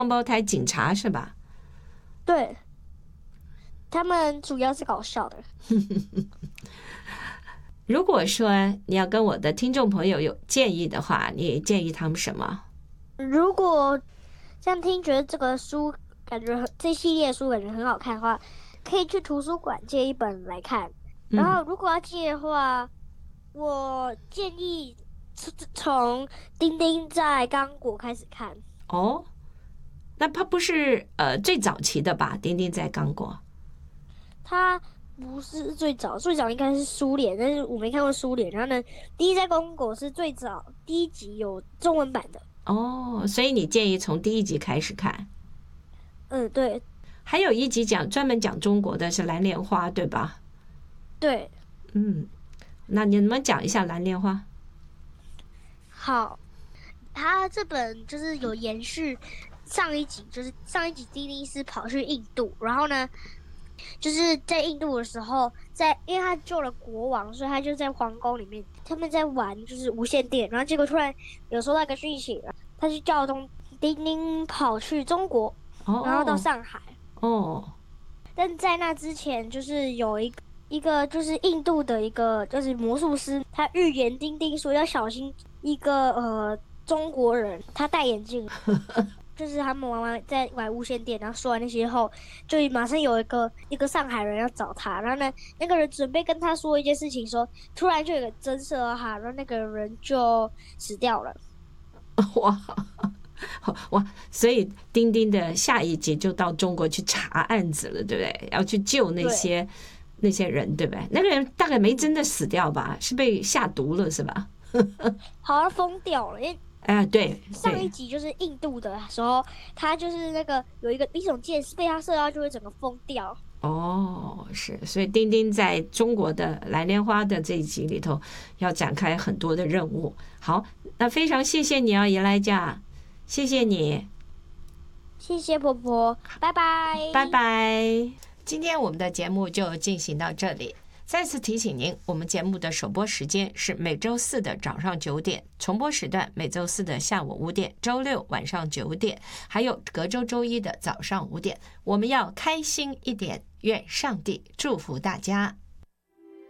双胞胎警察是吧？ 对，他们主要是搞笑的。 如果说你要跟我的听众朋友有建议的话，你建议他们什么？ 如果这样听觉得这个书感觉这系列书感觉很好看的话，可以去图书馆借一本来看。然后如果要借的话，我建议从丁丁在刚果开始看。 哦，那它不是最早期的吧？丁丁在刚果。 它不是最早，最早应该是苏联，但是我没看过苏联。然后呢，第一在刚果是最早第一集有中文版的。 哦，所以你建议从第一集开始看。 对还有一集专门讲中国的是蓝莲花，对吧？ 对。 那你们讲一下蓝莲花。 好，它这本就是有延续上一集，就是上一集丁丁是跑去印度，然后呢，就是在印度的时候，因为他救了国王，所以他就在皇宫里面，他们在玩就是无线电，然后结果突然有收到一个讯息，他就叫丁丁跑去中国，然后到上海。但在那之前，就是有一个就是印度的一个就是魔术师，他预言丁丁说要小心一个中国人，他戴眼镜，就是他们在玩无线电，然后说完那些后，就马上有一个上海人要找他，然后呢，那个人准备跟他说一件事情说，突然就有个增色哈，然后那个人就死掉了。 哇，所以丁丁的下一集就到中国去查案子了，对不对？要去救那些人，对不对？那个人大概没真的死掉吧？是被下毒了，是吧？ 好像疯掉了，因为对， 上一集就是印度的时候，他就是那个有一种箭是被他射到就会整个疯掉。 是，所以丁丁在中国的蓝莲花的这一集里头要展开很多的任务。好，那非常谢谢你啊，耶莱佳，谢谢你， 谢谢婆婆，拜拜， 拜拜。今天我们的节目就进行到这里。再次提醒您，我们节目的首播时间是每周四的早上9点，重播时段每周四的下午5点，周六晚上9点，还有隔周周一的早上5点。我们要开心一点，愿上帝祝福大家。